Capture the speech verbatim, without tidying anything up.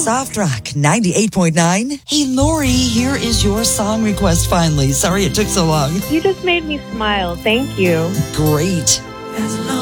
Soft Rock ninety-eight point nine. Hey, Lori, here is your song request finally. Sorry it took so long. You just made me smile. Thank you. Great.